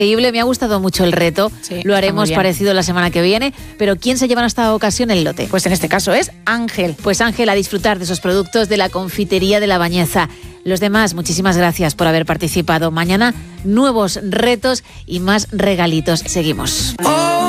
Increíble, me ha gustado mucho el reto. Sí, lo haremos está muy bien. parecido la semana que viene. Pero ¿quién se lleva en esta ocasión el lote? Pues en este caso es Ángel. Pues Ángel, a disfrutar de esos productos de la confitería de La Bañeza. Los demás, muchísimas gracias por haber participado. Mañana, nuevos retos y más regalitos. Seguimos.